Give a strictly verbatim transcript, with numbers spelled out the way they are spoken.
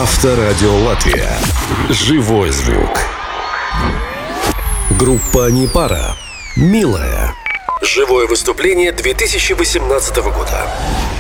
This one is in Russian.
Авторадио Латвия. Живой звук. Группа «Непара». «Милая». Живое выступление две тысячи восемнадцатого года.